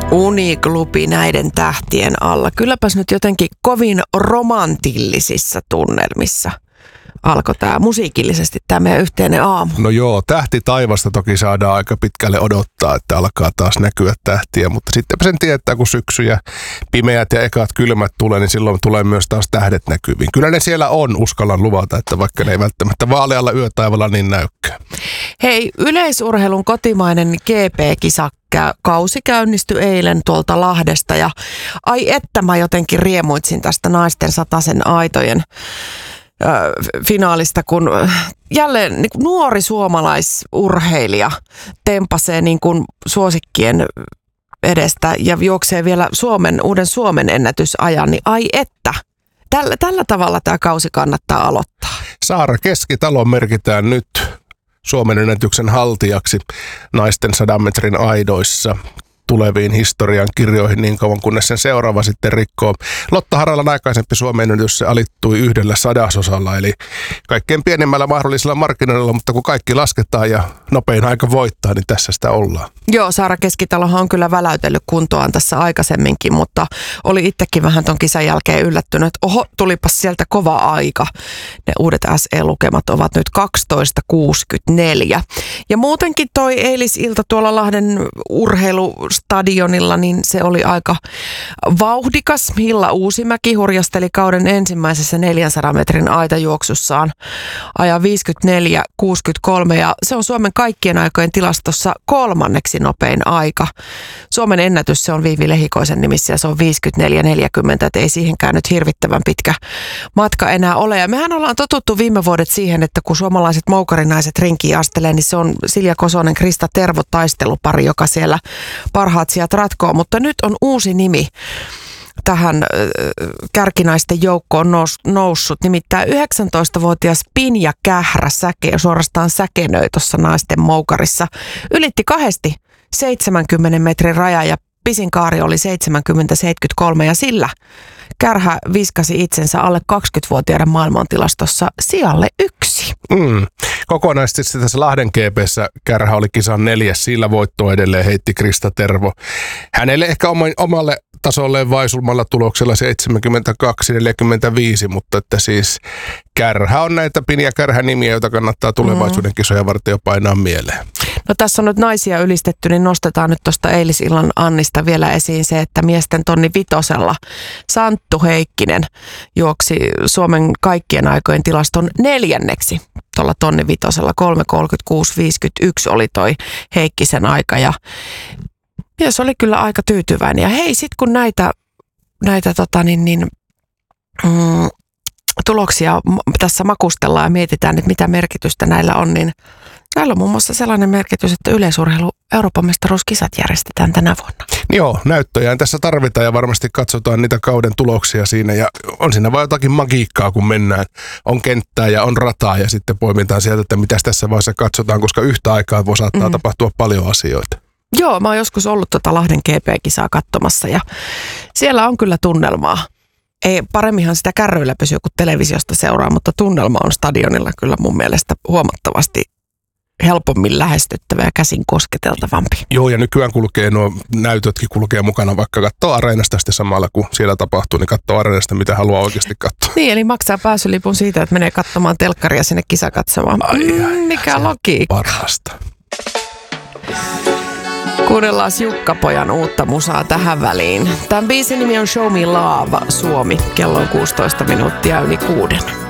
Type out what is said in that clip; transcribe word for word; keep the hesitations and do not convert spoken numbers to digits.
Uniklubi näiden tähtien alla. Kylläpäs nyt jotenkin kovin romantillisissa tunnelmissa alkoi tämä musiikillisesti tämä meidän yhteinen aamu. No joo, tähti taivasta toki saadaan aika pitkälle odottaa, että alkaa taas näkyä tähtiä, mutta sitten sen tietää, kun syksy ja pimeät ja ekat kylmät tulee, niin silloin tulee myös taas tähdet näkyviin. Kyllä ne siellä on, uskallan luvata, että vaikka ne ei välttämättä vaalealla yötaivalla niin näykään. Hei, yleisurheilun kotimainen G P-kisa kausi käynnistyi eilen tuolta Lahdesta ja ai että mä jotenkin riemuitsin tästä naisten satasen aitojen äh, finaalista, kun jälleen niin kuin nuori suomalaisurheilija tempasee niin kuin suosikkien edestä ja juoksee vielä Suomen, uuden Suomen ennätysajan, niin ai että. Tällä, tällä tavalla tämä kausi kannattaa aloittaa. Saara Keskitalo merkitään nyt Suomen ennätyksen haltijaksi naisten sadan metrin aidoissa tuleviin historian kirjoihin niin kauan, kunnes sen seuraava sitten rikkoo. Lotta Haralan aikaisempi Suomen ennätys se alittui yhdellä sadasosalla, eli kaikkein pienimmällä mahdollisella markkinoilla, mutta kun kaikki lasketaan ja nopein aika voittaa, niin tässä sitä ollaan. Joo, Saara Keskitalohan on kyllä väläytellyt kuntoaan tässä aikaisemminkin, mutta oli itsekin vähän ton kisan jälkeen yllättynyt, että oho, tulipas sieltä kova aika. Ne uudet S E-lukemat ovat nyt kaksitoista kuusikymmentäneljä. Ja muutenkin toi eilisilta tuolla Lahden urheilustadionilla, niin se oli aika vauhdikas. Hilla Uusimäki hurjasteli kauden ensimmäisessä neljänsadan metrin aitajuoksussaan ajan viisikymmentäneljä kuusikymmentäkolme ja se on Suomen kaikkien aikojen tilastossa kolmanneksi nopein aika. Suomen ennätys se on Viivi Lehikoisen nimissä ja se on viisikymmentäneljä neljäkymmentä, että ei siihenkään nyt hirvittävän pitkä matka enää ole. Ja mehän ollaan totuttu viime vuodet siihen, että kun suomalaiset moukarinaiset rinkiin astelee, niin se on Silja Kosonen, Krista Tervo taistelupari, joka siellä parhaat sijat ratkoo, mutta nyt on uusi nimi tähän äh, kärkinaisten joukkoon nous, noussut. Nimittäin yhdeksäntoistavuotias Pinja Kährä säke, suorastaan säkenöi tuossa naisten moukarissa. Ylitti kahdesti seitsemänkymmenen metrin raja ja pisin kaari oli seitsemänkymmentä seitsemänkymmentäkolme ja sillä Kärhä viskasi itsensä alle kaksikymmentävuotiaiden maailmantilastossa sijalle yksi. Mm. Kokonaisesti tässä Lahden G P:ssä Kärhä oli kisan neljäs, sillä voittoa edelleen heitti Krista Tervo. Hänelle ehkä omalle tasolleen vaisulmalla tuloksella seitsemänkymmentäkaksi neljäkymmentäviisi, mutta että siis Kärhä on näitä Pinja Kärhä nimiä, joita kannattaa tulevaisuuden kisoja varten jo painaa mieleen. No tässä on nyt naisia ylistetty, niin nostetaan nyt tuosta eilisillan Annista vielä esiin se, että miesten tonni vitosella Santtu Heikkinen juoksi Suomen kaikkien aikojen tilaston neljänneksi. Tuolla tonni vitosella kolme kolmekymmentäkuusi viisikymmentäyksi oli toi Heikkisen aika ja mies oli kyllä aika tyytyväinen. Ja hei, sit kun näitä, näitä tota niin, niin, mm, tuloksia tässä makustellaan ja mietitään, että mitä merkitystä näillä on, niin näillä on muun muassa sellainen merkitys, että yleisurheilu Euroopan mestaruuskisat järjestetään tänä vuonna. Joo, näyttöjään tässä tarvitaan ja varmasti katsotaan niitä kauden tuloksia siinä ja on siinä vaan jotakin magiikkaa, kun mennään. On kenttää ja on rataa ja sitten poimitaan sieltä, että mitäs tässä vaiheessa katsotaan, koska yhtä aikaa voi saattaa mm. tapahtua paljon asioita. Joo, mä oon joskus ollut tuota Lahden G P-kisaa katsomassa ja siellä on kyllä tunnelmaa. Ei, paremminhan sitä kärryillä pysyy, kun televisiosta seuraa, mutta tunnelma on stadionilla kyllä mun mielestä huomattavasti helpommin lähestyttävä ja käsin kosketeltavampi. Joo, ja nykyään kulkee nuo näytötkin kulkee mukana, vaikka katsoo areenasta sitten samalla, kun siellä tapahtuu, niin katsoo areenasta, mitä haluaa oikeasti katsoa. Niin, eli maksaa pääsylipun siitä, että menee katsomaan telkkaria sinne kisakatsomaan. Ai, mm, ai, mikä logiikka. Parasta. Kuunnellaan Jukka-pojan uutta musaa tähän väliin. Tämän biisin nimi on Show Me Love Suomi. Kello on kuusitoista minuuttia yli kuuden.